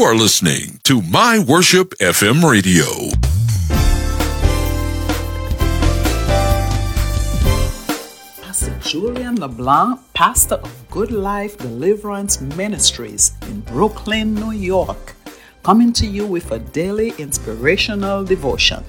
You are listening to My Worship FM Radio. Pastor Julian LeBlanc, pastor of Good Life Deliverance Ministries in Brooklyn, New York, coming to you with a daily inspirational devotion.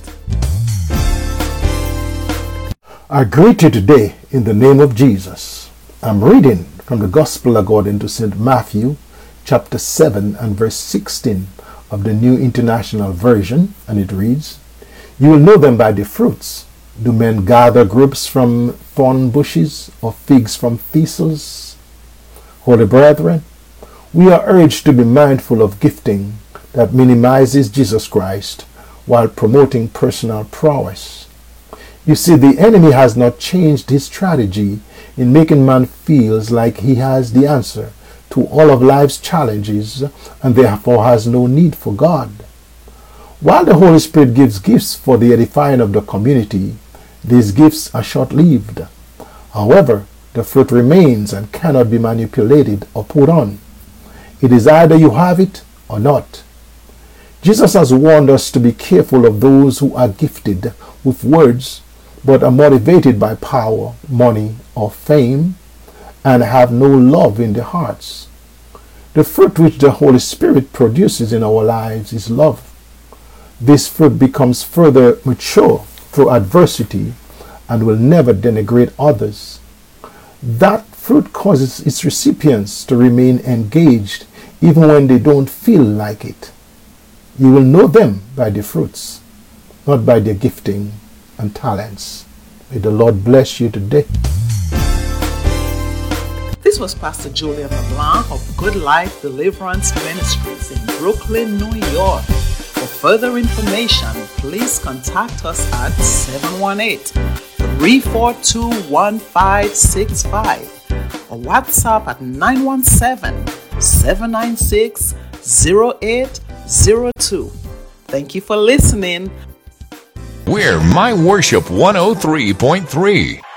I greet you today in the name of Jesus. I'm reading from the Gospel according to St. Matthew, chapter 7 and verse 16 of the New International Version, and it reads, "You will know them by their fruits. Do men gather grapes from thorn bushes or figs from thistles?" Holy brethren, we are urged to be mindful of gifting that minimizes Jesus Christ while promoting personal prowess. You see, the enemy has not changed his strategy in making man feel like he has the answer to all of life's challenges and therefore has no need for God. While the Holy Spirit gives gifts for the edifying of the community, these gifts are short-lived. However, the fruit remains and cannot be manipulated or put on. It is either you have it or not. Jesus has warned us to be careful of those who are gifted with words but are motivated by power, money, or fame, and have no love in their hearts. The fruit which the Holy Spirit produces in our lives is love. This fruit becomes further mature through adversity and will never denigrate others. That fruit causes its recipients to remain engaged even when they don't feel like it. You will know them by their fruits, not by their gifting and talents. May the Lord bless you today. This was Pastor Julian LeBlanc of Good Life Deliverance Ministries in Brooklyn, New York. For further information, please contact us at 718-342-1565 or WhatsApp at 917-796-0802. Thank you for listening. We're My Worship 103.3.